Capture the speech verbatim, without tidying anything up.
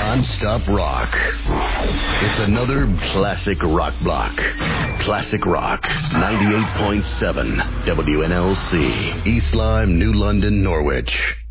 non-stop rock. It's another classic rock block. Classic Rock, ninety-eight point seven W N L C, East Lyme, New London, Norwich.